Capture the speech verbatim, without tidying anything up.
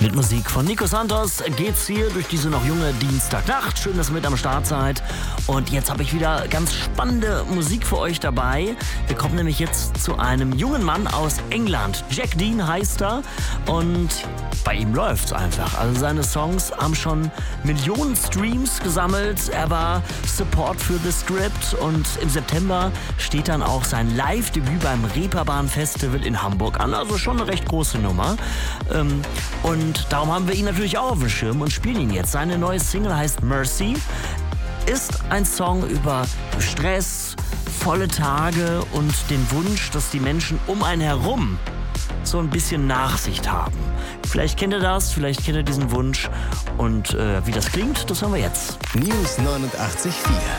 Mit Musik von Nico Santos geht's hier durch diese noch junge Dienstagnacht. Schön, dass ihr mit am Start seid. Und jetzt habe ich wieder ganz spannende Musik für euch dabei. Wir kommen nämlich jetzt zu einem jungen Mann aus England. Jack Dean heißt er. Und bei ihm läuft's einfach. Also seine Songs haben schon Millionen Streams gesammelt. Er war Support für The Script. Und im September steht dann auch sein Live-Debüt beim Reeperbahn Festival in Hamburg an. Also schon eine recht große Nummer. Ähm, und darum haben wir ihn natürlich auch auf dem Schirm und spielen ihn jetzt. Seine neue Single heißt Mercy. Ist ein Song über Stress, volle Tage und den Wunsch, dass die Menschen um einen herum so ein bisschen Nachsicht haben. Vielleicht kennt ihr das, vielleicht kennt ihr diesen Wunsch. Und äh, wie das klingt, das hören wir jetzt. News neunundachtzig Komma vier